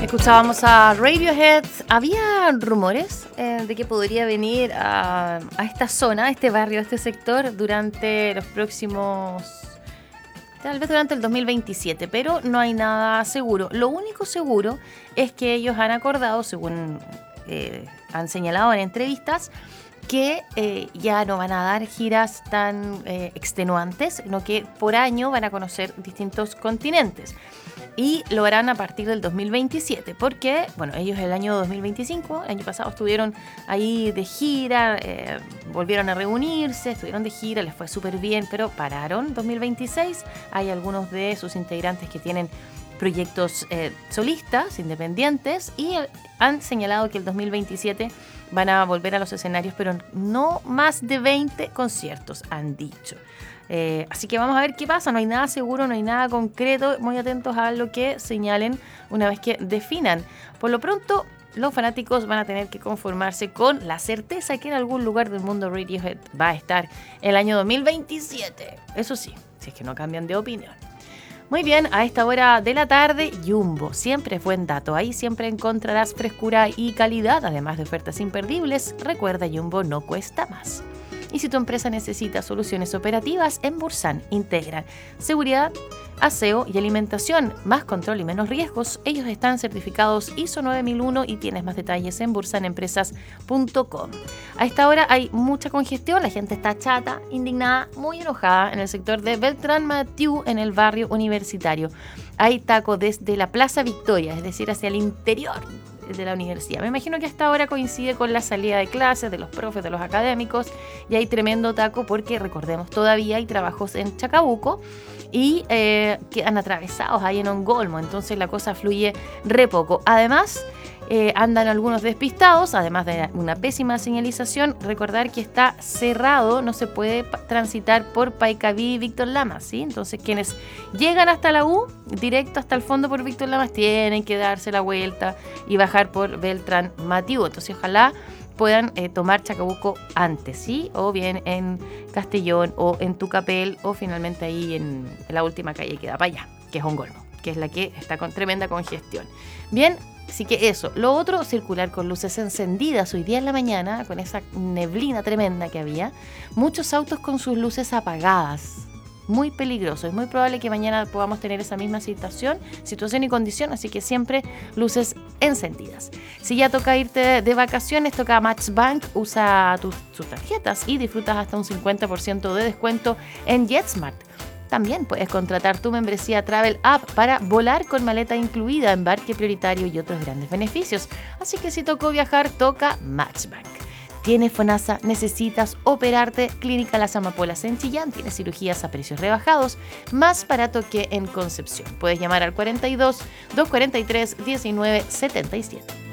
Escuchábamos a Radiohead. Había rumores de que podría venir a esta zona, a este barrio, a este sector durante los próximos... Tal vez durante el 2027, pero no hay nada seguro. Lo único seguro es que ellos han acordado, según han señalado en entrevistas, que ya no van a dar giras tan extenuantes, sino que por año van a conocer distintos continentes. Y lo harán a partir del 2027, porque, bueno, ellos el año 2025, el año pasado estuvieron ahí de gira, volvieron a reunirse, estuvieron de gira, les fue súper bien, pero pararon 2026. Hay algunos de sus integrantes que tienen proyectos solistas, independientes, y han señalado que el 2027 van a volver a los escenarios, pero no más de 20 conciertos, han dicho. Así que vamos a ver qué pasa. No hay nada seguro, no hay nada concreto. Muy atentos a lo que señalen una vez que definan. Por lo pronto, los fanáticos van a tener que conformarse con la certeza que en algún lugar del mundo Radiohead va a estar el año 2027. Eso sí, si es que no cambian de opinión. Muy bien, a esta hora de la tarde, Jumbo. Siempre es buen dato. Ahí siempre encontrarás frescura y calidad, además de ofertas imperdibles. Recuerda, Jumbo no cuesta más. Y si tu empresa necesita soluciones operativas, en Bursan integran seguridad, aseo y alimentación, más control y menos riesgos. Ellos están certificados ISO 9001 y tienes más detalles en bursanempresas.com. A esta hora hay mucha congestión, la gente está chata, indignada, muy enojada en el sector de Beltrán Mathieu, en el barrio universitario. Hay taco desde la Plaza Victoria, es decir, hacia el interior de la universidad. Me imagino que hasta ahora coincide con la salida de clases de los profes, de los académicos, y hay tremendo taco porque, recordemos, todavía hay trabajos en Chacabuco y quedan atravesados ahí en Ongolmo, entonces la cosa fluye re poco. Además, andan algunos despistados, además de una pésima señalización. Recordar que está cerrado, no se puede transitar por Paicaví y Víctor Lamas, ¿sí? Entonces quienes llegan hasta la U, directo hasta el fondo por Víctor Lamas, tienen que darse la vuelta y bajar por Beltrán Mathieu. Entonces ojalá puedan tomar Chacabuco antes, ¿sí? O bien en Castellón o en Tucapel, o finalmente ahí en la última calle que da para allá, que es Ongolmo, que es la que está con tremenda congestión. Bien, así que eso. Lo otro, circular con luces encendidas hoy día en la mañana, con esa neblina tremenda que había. Muchos autos con sus luces apagadas. Muy peligroso. Es muy probable que mañana podamos tener esa misma situación y condición, así que siempre luces encendidas. Si ya toca irte de vacaciones, toca Matchbank, usa sus tarjetas y disfrutas hasta un 50% de descuento en JetSmart. También puedes contratar tu membresía Travel App para volar con maleta incluida, embarque prioritario y otros grandes beneficios. Así que si tocó viajar, toca Matchbank. ¿Tienes FONASA? ¿Necesitas operarte? Clínica Las Amapolas en Chillán tiene cirugías a precios rebajados, más barato que en Concepción. Puedes llamar al 42 243 1977.